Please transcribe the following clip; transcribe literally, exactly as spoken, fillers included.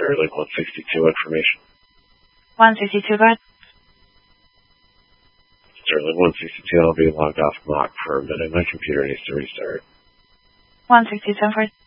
Sterling one sixty-two information. one sixty-two, go ahead. Sterling one sixty-two, I'll be logged off M O C for a minute. My computer needs to restart. one sixty-two, for